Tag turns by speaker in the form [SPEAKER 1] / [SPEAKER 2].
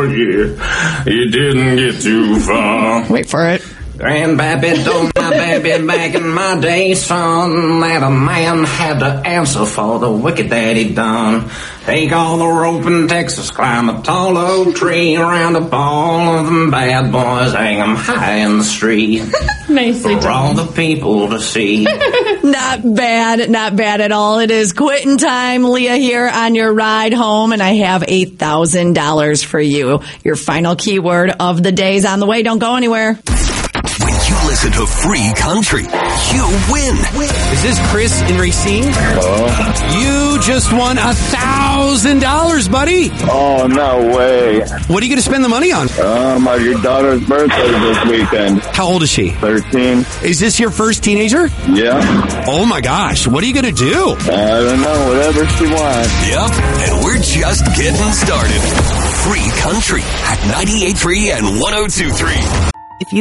[SPEAKER 1] Yeah, you didn't get too far.
[SPEAKER 2] Wait for it.
[SPEAKER 1] Grandpappy told my baby back in my day, son, that a man had to answer for the wicked that he done. Take all the rope in Texas, climb a tall oak tree, round up all of them bad boys, hang them high in the street.
[SPEAKER 2] Nicely
[SPEAKER 1] for all the people to see.
[SPEAKER 2] Not bad at all. It is quitting time, Leah, here on your ride home, and I have $8,000 for you. Your final keyword of the day is on the way. Don't go anywhere.
[SPEAKER 3] When you listen to Free Country, you win.
[SPEAKER 4] Is this Chris in Racine? You just won $1,000, buddy.
[SPEAKER 5] Oh, no way.
[SPEAKER 4] What are you going to spend the money on?
[SPEAKER 5] My daughter's birthday this weekend.
[SPEAKER 4] How old is she?
[SPEAKER 5] 13.
[SPEAKER 4] Is this your first teenager?
[SPEAKER 5] Yeah.
[SPEAKER 4] Oh, my gosh. What are you going to do?
[SPEAKER 5] I don't know. Whatever she wants.
[SPEAKER 3] Yep. And we're just getting started. Free Country at 98.3 and 102.3.